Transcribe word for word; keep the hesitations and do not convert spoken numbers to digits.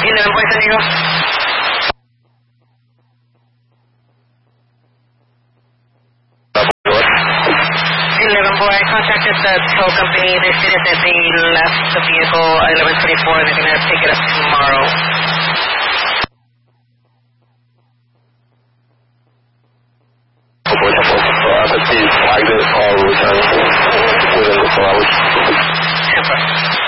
eleven Boy, San Diego. eleven Boy, I contacted the tow company. They stated that they left the vehicle at eleven twenty-four and they're going to pick it up tomorrow. Please flag it, all return within the four hours. ten four.